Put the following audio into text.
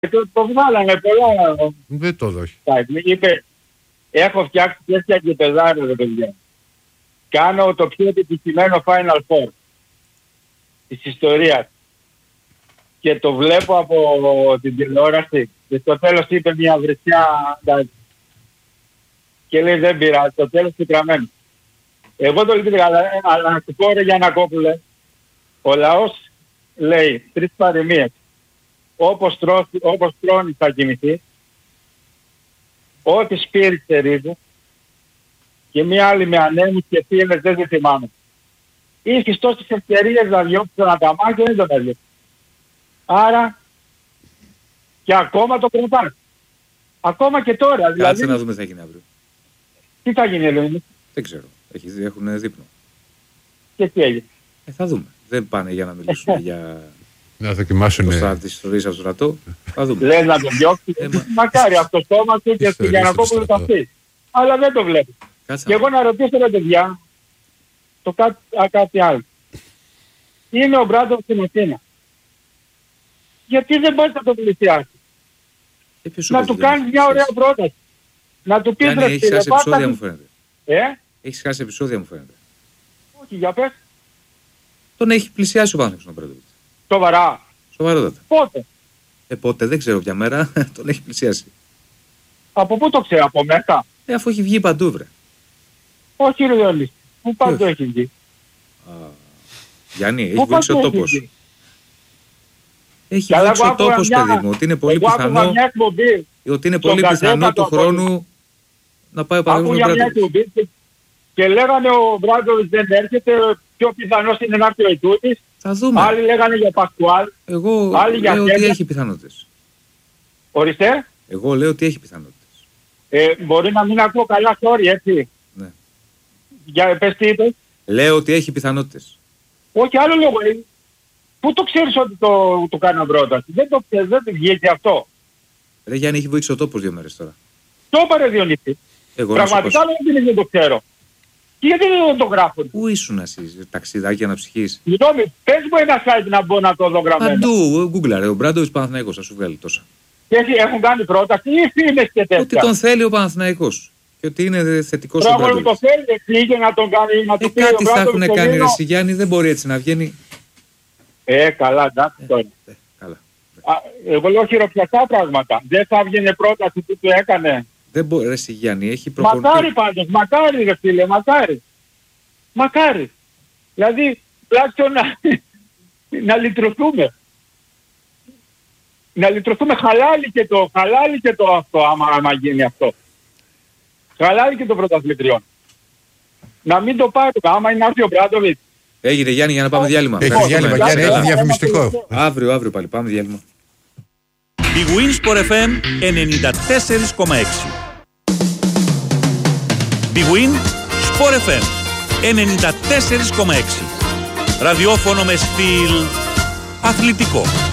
Το βγάλανε πολλά. Δεν το δώσει. Είπε, έχω φτιάξει τέτοια και πεδάρια, ρε παιδιά. Κάνω το πιο επιτυχημένο Final Four της ιστορίας. Και το βλέπω από την τηλεόραση. Και στο τέλος είπε μια βρεσιά. Και λέει δεν πειράζει, το τέλος του γραμμένο. Εγώ το λέω, αλλά να σου πω ρε Γιαννακόπουλε, ο λαός λέει 3 παροιμίες. Όπως τρώνει θα κοιμηθεί, ό,τι σπείρει ξερίζει, και μία άλλη με ανέμους και θύελες δεν θυμάμαι. Είχες τόσες ευκαιρίες να διώξεις τον Αταμάν και δεν τον έδιωξες. Άρα και ακόμα το κρατάς. Ακόμα και τώρα. Κάτσε δηλαδή, να δούμε τι θα γίνει αύριο. Τι θα γίνει Ελένη? Δεν ξέρω. Έχουν δείπνο. Και τι έγινε? Θα δούμε. Δεν πάνε για να μιλήσουμε για... Να δοκιμάσουν. Τις ιστορίες από το στρατό. Θα δούμε. Λες να τον διώξει. Μακάρι αυτό το στόμα του και στη Γιαννακόπουλο θα πει. Αλλά δεν το βλέπω. Και εγώ να ρωτήσω ρε παιδιά, το κάτι άλλο. Είναι ο Μπράντοβ στην Αθήνα. Γιατί δεν μπορεί να τον πλησιάσει? Να του κάνει μια ωραία πρόταση. Να του πει ρε φίλε, έχεις χάσει επεισόδια μου φαίνεται. Έχεις χάσει επεισόδια μου φαίνεται. Όχι, για πες. Τον έχει πλησιάσει ο Παναθηναϊκός τον Μπράντοβιτ. Σοβαρά? Σοβαρότατα. Πότε? Πότε, δεν ξέρω ποια μέρα, τον έχει πλησιάσει. Από πού το ξέρω, από μέσα? Αφού έχει βγει παντού βρε. Όχι ρε Διονύση, πού παντού έχει βγει? Γιάννη, έχει βοήξει ο τόπος. Έχει βοήξει ο τόπος παιδί μου, ότι είναι πολύ πιθανό ότι είναι πολύ πιθανό του χρόνου να πάει ο Παναθηναϊκός στον Μπράντοβιτ. Και λέγανε ο Μπράντοβιτ δεν έρχεται, πιο πιθανός είναι να έρθει ο Ιτούτης. Θα δούμε. Άλλοι λέγανε για Πασκουάλ. Εγώ λέω ότι έχει πιθανότητες. Ορίστε. Εγώ λέω ότι έχει πιθανότητες. Μπορεί να μην ακούω καλά, sorry, έτσι. Ναι. Για πες τι είπες? Λέω ότι έχει πιθανότητες. Όχι, άλλο λόγο. Πού το ξέρεις ότι το κάνω πρόταση? Δεν το ξέρεις, δεν το βγήκε αυτό. Ρε Γιάννη, έχει βοήξει ο τόπος 2 μέρες τώρα. Το είπα ρε Διονύση. Πραγματικά δεν το ξέρω. Και γιατί δεν το γράφουν? Πού ήσουν εσύ, ταξιδάκι αναψυχής? Συγγνώμη, πες μου ένα site να μπω να το δω γραμμένο. Παντού, Google, ο Μπράντοβιτς Παναθηναϊκός θα σου βγάλει τόσα. Και έχουν κάνει πρόταση ή φήμες και τέτοια? Ότι τον θέλει ο Παναθηναϊκός. Και ότι είναι θετικός ο Μπράντοβιτς. Το θέλει εσύ για να τον κάνει, να του πει κάτι θα έχουν κάνει ρε εσύ Γιάννη, δεν μπορεί έτσι να βγαίνει. Καλά, εντάξει τώρα. Καλά. Εγώ λέω χειροπιαστά πράγματα. Δεν θα βγαίνει πρόταση που του έκανε. Δεν μπορεί ρε εσύ Γιάννη, έχει προπονητή. Μακάρι πάντως, μακάρι ρε φίλε, μακάρι. Μακάρι. Δηλαδή, τουλάχιστον να λυτρωθούμε. Να λυτρωθούμε, χαλάλι και το αυτό, άμα γίνει αυτό. Χαλάλι και το πρωταθλητριών. Να μην το πάρει, άμα είναι άρθιο ο Μπράντοβιτ. Έγινε Γιάννη, για να πάμε διάλειμμα. Έχει διάλειμμα, Γιάννη, έχει διαφημιστικό. Αύριο πάλι, πάμε διάλειμμα. Η Winsport FM 94,6. Η Winsport FM 94,6. Ραδιόφωνο με στυλ αθλητικό.